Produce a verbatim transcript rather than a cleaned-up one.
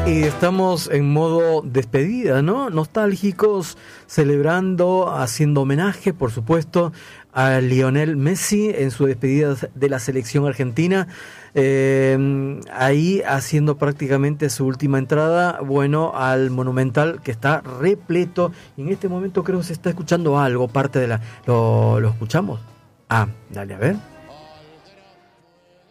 Y estamos en modo despedida, ¿no? Nostálgicos, celebrando, haciendo homenaje, por supuesto, a Lionel Messi en su despedida de la selección argentina. Eh, ahí haciendo prácticamente su última entrada, bueno, al Monumental, que está repleto. Y en este momento creo que se está escuchando algo, parte de la... ¿Lo, lo escuchamos? Ah, dale, a ver.